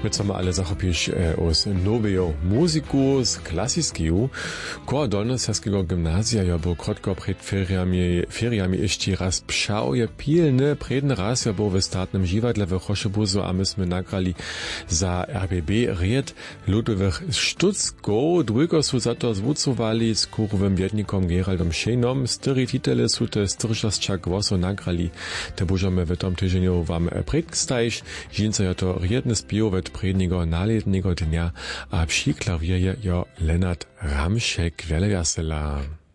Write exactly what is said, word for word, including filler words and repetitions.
My co ma ale zachopisz e, os nowejo muziku z klasickiego, ko dolnoserskiego gimnazja ja bo krótko przed feriami, feriami jeszcze raz pszał je pilny, predny raz ja bo w statnym dziwadle w Choszebuzu, a myśmy nagrali za R B B ried ludowych Stutzko, dwójko su za to zwucowali z kurowym wiednikom Geraldom Šejnom, styry titele su te styrczasczak woso nagrali, te bożemy w tom tydzieniu wam predkstajsz, žinca je to riedny spěvovec prednigo naletnigo dnia a při klavírje jo Lenart Ramšek. Veľa jasela.